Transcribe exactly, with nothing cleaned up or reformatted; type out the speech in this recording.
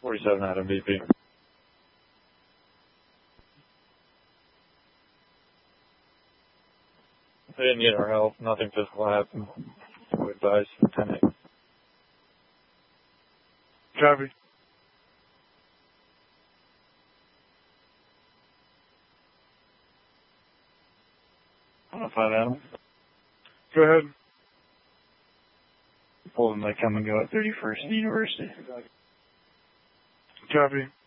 forty-seven Adam V P. They didn't get our help. Nothing physical happened. We advised Lieutenant. Copy. one oh five Adam. Go ahead. Pull them, they come and go at thirty-first University. Copy.